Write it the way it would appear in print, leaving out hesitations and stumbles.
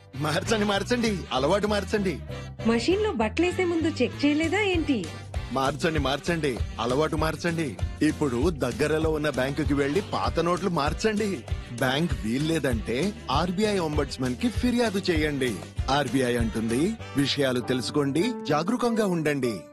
మార్చండి మార్చండి, అలవాటు మార్చండి. మషీన్ లో బట్టలేసే ముందు చెక్ చేయలేదా ఏంటి? మార్చండి మార్చండి, అలవాటు మార్చండి. ఇప్పుడు దగ్గరలో ఉన్న బ్యాంకుకి వెళ్లి పాత నోట్లు మార్చండి. బ్యాంక్ వీల్లేదంటే ఆర్బీఐ ఒంబడ్స్మన్ కి ఫిర్యాదు చేయండి. ఆర్బీఐ అంటుంది, విషయాలు తెలుసుకోండి, జాగరూకంగా ఉండండి.